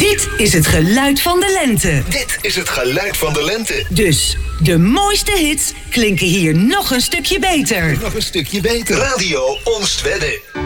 Dit is het geluid van de lente. Dit is het geluid van de lente. Dus de mooiste hits klinken hier nog een stukje beter. Nog een stukje beter. Radio Oostwedde.